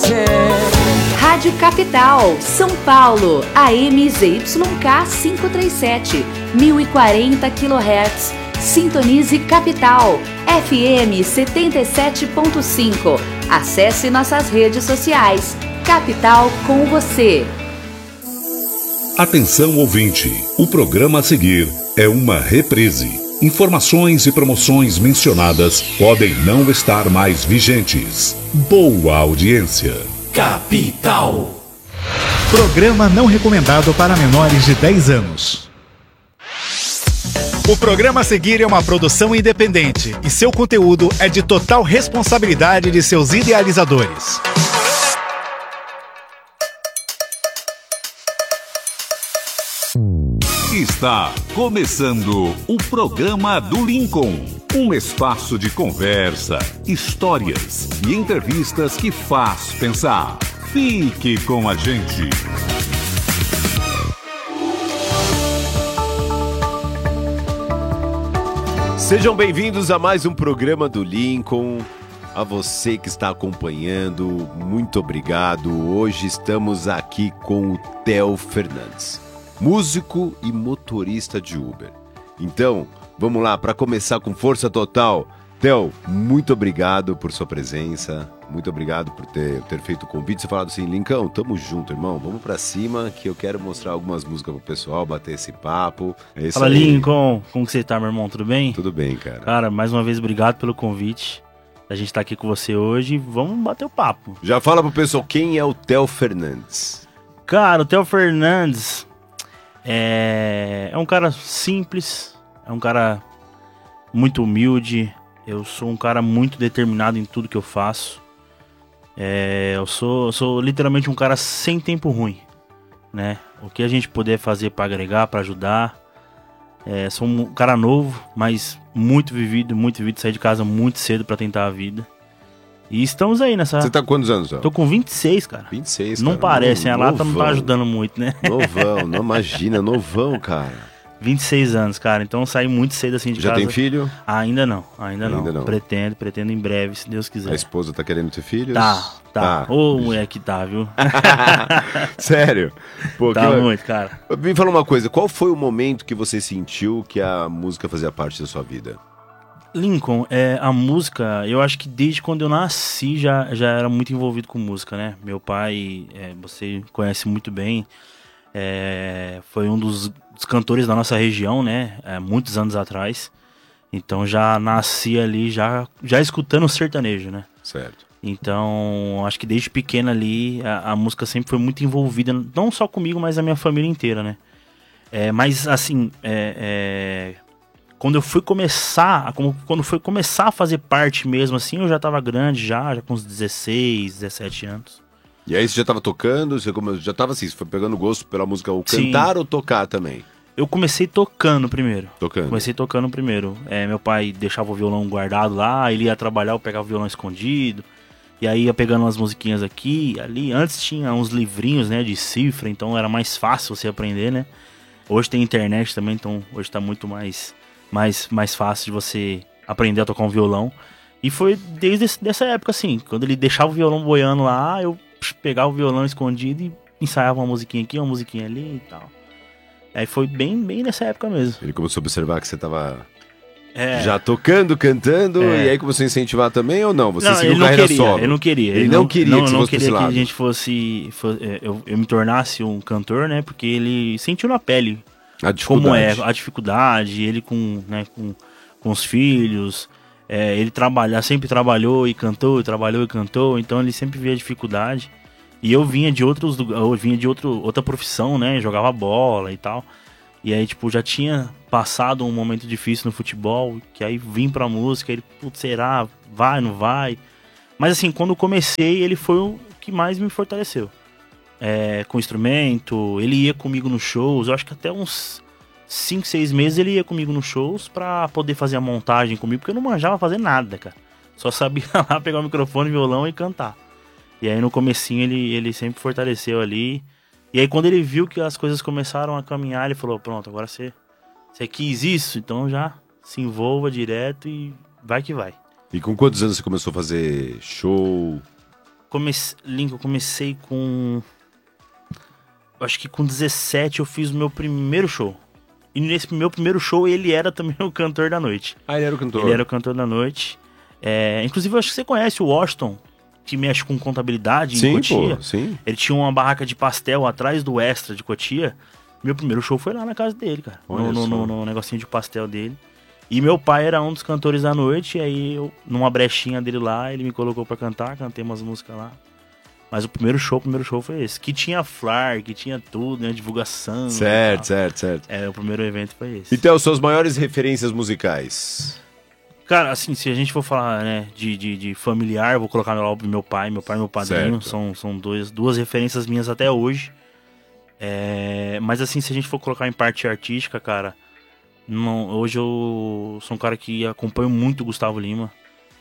Rádio Capital, São Paulo, AM ZYK 537, 1040 kHz. Sintonize Capital, FM 77.5. Acesse nossas redes sociais. Capital com você. Atenção ouvinte, o programa a seguir é uma reprise. Informações e promoções mencionadas podem não estar mais vigentes. Boa audiência. Capital. Programa não recomendado para menores de 10 anos. O programa a seguir é uma produção independente e seu conteúdo é de total responsabilidade de seus idealizadores. Está começando o programa do Lincoln, um espaço de conversa, histórias e entrevistas que faz pensar. Fique com a gente. Sejam bem-vindos a mais um programa do Lincoln. A você que está acompanhando, muito obrigado. Hoje estamos aqui com o Theo Fernandes, músico e motorista de Uber. Então, vamos lá, para começar com força total. Theo, muito obrigado por sua presença, muito obrigado por ter feito o convite. Você falado assim, Lincoln, tamo junto, irmão, vamos pra cima que eu quero mostrar algumas músicas pro pessoal, bater esse papo. Fala aí. Lincoln, como que você tá, meu irmão, tudo bem? Tudo bem, cara. Cara, mais uma vez, obrigado pelo convite. A gente tá aqui com você hoje, vamos bater o papo. Já fala pro pessoal, quem é o Theo Fernandes? Cara, o Theo Fernandes é um cara simples, é um cara muito humilde. Eu sou um cara muito determinado em tudo que eu faço. Eu sou literalmente um cara sem tempo ruim, né? O que a gente puder fazer para agregar, para ajudar. Sou um cara novo, mas muito vivido, saí de casa muito cedo para tentar a vida. E estamos aí nessa... Você tá com quantos anos, Theo? Tô com 26, cara. 26, cara. Não parece, a lata não tá ajudando muito, né? Novão, não imagina, novão, cara. 26 anos, cara, então eu saí muito cedo assim de casa. Já tem filho? Ainda não. Pretendo em breve, se Deus quiser. A esposa tá querendo ter filhos? Tá. Ô, mulher que tá, viu? Sério? Pô, tá muito, cara. Me fala uma coisa, qual foi o momento que você sentiu que a música fazia parte da sua vida? Lincoln, a música, eu acho que desde quando eu nasci já era muito envolvido com música, né? Meu pai, você conhece muito bem, foi um dos cantores da nossa região, né? Muitos anos atrás. Então já nasci ali, já escutando sertanejo, né? Certo. Então, acho que desde pequeno ali, a música sempre foi muito envolvida, não só comigo, mas a minha família inteira, né? Mas assim, quando foi começar a fazer parte mesmo, assim, eu já tava grande, já com uns 16, 17 anos. E aí você já tava tocando, você já tava assim, você foi pegando gosto pela música, ou cantar ou tocar também? Eu comecei tocando primeiro. Comecei tocando primeiro. Meu pai deixava o violão guardado lá, ele ia trabalhar, eu pegava o violão escondido. E aí ia pegando umas musiquinhas aqui, ali. Antes tinha uns livrinhos, né, de cifra, então era mais fácil você aprender, né? Hoje tem internet também, então hoje tá muito mais fácil de você aprender a tocar um violão. E foi desde essa época, assim, quando ele deixava o violão boiando lá, eu pegava o violão escondido e ensaiava uma musiquinha aqui, uma musiquinha ali e tal. Aí foi bem nessa época mesmo. Ele começou a observar que você tava já tocando, cantando, e aí começou a incentivar também ou não? Você seguiu carreira solo? Ele não queria. Ele não queria que você fosse queria pra esse lado. Que a gente fosse eu me tornasse um cantor, né? Porque ele sentiu na pele como é a dificuldade, ele com os filhos. Ele sempre trabalhou e cantou, então ele sempre via dificuldade. E eu vinha de outra profissão, né? Jogava bola e tal. E aí, tipo, já tinha passado um momento difícil no futebol, que aí vim pra música, ele, putz, será? Vai, não vai? Mas assim, quando eu comecei, ele foi o que mais me fortaleceu. Com instrumento, ele ia comigo nos shows, eu acho que até uns 5, 6 meses ele ia comigo nos shows pra poder fazer a montagem comigo, porque eu não manjava fazer nada, cara. Só sabia lá pegar o microfone, violão e cantar. E aí no comecinho ele sempre fortaleceu ali. E aí quando ele viu que as coisas começaram a caminhar, ele falou, pronto, agora você quis isso, então já se envolva direto e vai que vai. E com quantos anos você começou a fazer show? Link, eu comecei com... Acho que com 17 eu fiz o meu primeiro show. E nesse meu primeiro show ele era também o cantor da noite. Ah, ele era o cantor? Ele era o cantor da noite. Inclusive, eu acho que você conhece o Washington, que mexe com contabilidade em Cotia. Pô, sim. Ele tinha uma barraca de pastel atrás do Extra de Cotia. Meu primeiro show foi lá na casa dele, cara. No negocinho de pastel dele. E meu pai era um dos cantores da noite. E aí, numa brechinha dele lá, ele me colocou pra cantar. Cantei umas músicas lá. Mas o primeiro show foi esse. Que tinha flyer, que tinha tudo, né? Divulgação. Certo. O primeiro evento foi esse. Então, suas maiores referências musicais? Cara, assim, se a gente for falar, né, de familiar, vou colocar óbvio meu pai e meu padrinho. São duas referências minhas até hoje. Mas assim, se a gente for colocar em parte artística, cara, hoje eu sou um cara que acompanho muito o Gustavo Lima.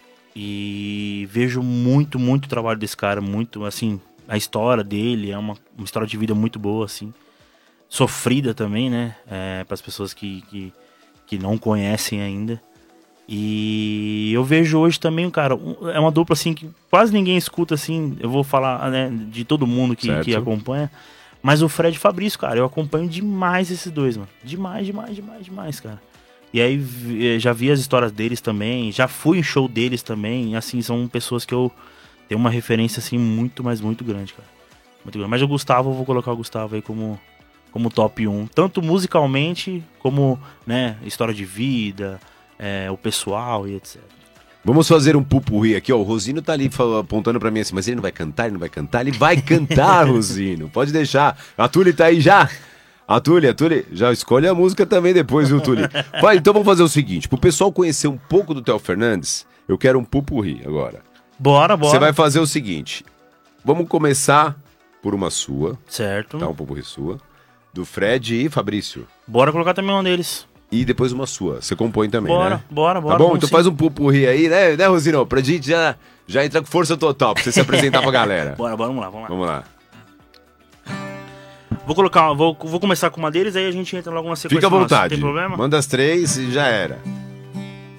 E vejo muito o trabalho desse cara, muito, assim, a história dele é uma história de vida muito boa, assim, sofrida também, né, para as pessoas que não conhecem ainda. E eu vejo hoje também, cara, é uma dupla, assim, que quase ninguém escuta, assim, eu vou falar, né, de todo mundo que acompanha, mas o Fred e o Fabrício, cara, eu acompanho demais esses dois, mano, demais, cara. E aí já vi as histórias deles também, já fui em show deles também, assim, são pessoas que eu tenho uma referência, assim, muito grande, cara. Muito grande. Mas o Gustavo, eu vou colocar o Gustavo aí como top 1, tanto musicalmente, como, né, história de vida, o pessoal e etc. Vamos fazer um pupurri aqui, ó, o Rosino tá ali apontando pra mim assim, mas ele não vai cantar, Ele vai cantar, Rosino, pode deixar, a Tuli tá aí já. A Tuli, já escolhe a música também depois, viu, Tuli? Vai, então vamos fazer o seguinte, pro pessoal conhecer um pouco do Theo Fernandes, eu quero um pupurri agora. Bora. Você vai fazer o seguinte, vamos começar por uma sua. Certo. Tá, um pupurri sua. Do Fred e Fabrício. Bora colocar também uma deles. E depois uma sua, você compõe também, né? Bora. Tá bom? Então faz um pupurri aí, né, Rosino? Pra gente já entrar com força total, pra você se apresentar pra galera. Bora, vamos lá. Vamos lá. Vou começar com uma deles, aí a gente entra logo na sequência. Fica à vontade. Não tem problema? Manda as 3 e já era.